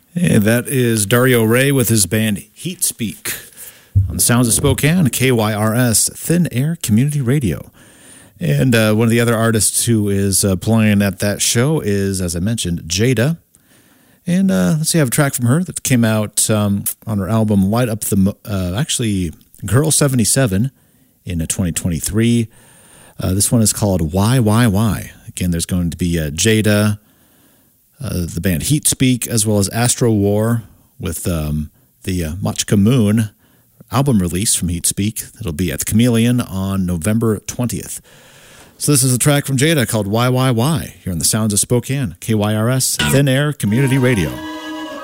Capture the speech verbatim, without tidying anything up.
And that is Dario Ray with his band Heat Speak on the Sounds of Spokane, K Y R S, Thin Air Community Radio. And uh, one of the other artists who is uh, playing at that show is, as I mentioned, Jada. And uh, let's see, I have a track from her that came out um, on her album Light Up the, Mo- uh, actually, Girl seventy-seven in uh, twenty twenty-three. Uh, this one is called Why, Why, Why. Again, there's going to be uh, Jada, uh, the band Heat Speak, as well as Astro War with um, the uh, Machka Moon album release from Heat Speak. It'll be at the Chameleon on November twentieth. So this is a track from Jada called Why, Why, Why here on the Sounds of Spokane, K Y R S, Thin Air Community Radio.